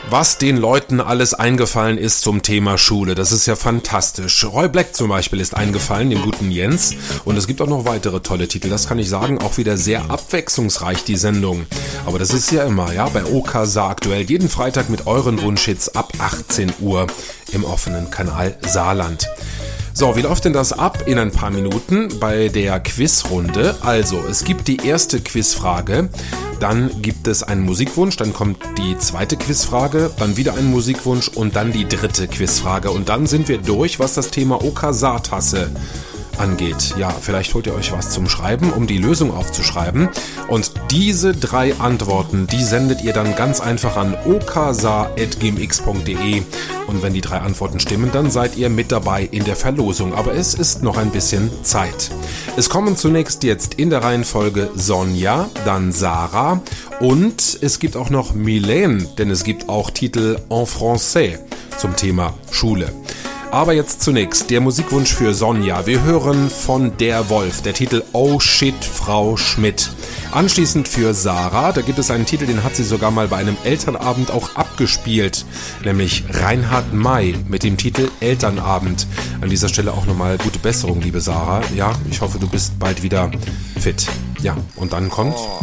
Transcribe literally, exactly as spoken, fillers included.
Was den Leuten alles eingefallen ist zum Thema Schule, das ist ja fantastisch. Roy Black zum Beispiel ist eingefallen, dem guten Jens. Und es gibt auch noch weitere tolle Titel, das kann ich sagen. Auch wieder sehr abwechslungsreich, die Sendung. Aber das ist ja immer, ja, bei O K S A aktuell. Jeden Freitag mit euren Wunschhits ab achtzehn Uhr im offenen Kanal Saarland. So, wie läuft denn das ab? In ein paar Minuten bei der Quizrunde. Also, es gibt die erste Quizfrage, dann gibt es einen Musikwunsch, dann kommt die zweite Quizfrage, dann wieder ein Musikwunsch und dann die dritte Quizfrage. Und dann sind wir durch, was das Thema O K S A-Tasse angeht. Ja, vielleicht holt ihr euch was zum Schreiben, um die Lösung aufzuschreiben. Und diese drei Antworten, die sendet ihr dann ganz einfach an o k s a at gmx punkt de. Und wenn die drei Antworten stimmen, dann seid ihr mit dabei in der Verlosung. Aber es ist noch ein bisschen Zeit. Es kommen zunächst jetzt in der Reihenfolge Sonja, dann Sarah und es gibt auch noch Mylène, denn es gibt auch Titel en français zum Thema Schule. Aber jetzt zunächst der Musikwunsch für Sonja. Wir hören von Der Wolf, der Titel Oh Shit, Frau Schmidt. Anschließend für Sarah, da gibt es einen Titel, den hat sie sogar mal bei einem Elternabend auch abgespielt, nämlich Reinhard May mit dem Titel Elternabend. An dieser Stelle auch nochmal gute Besserung, liebe Sarah. Ja, ich hoffe, du bist bald wieder fit. Ja, und dann kommt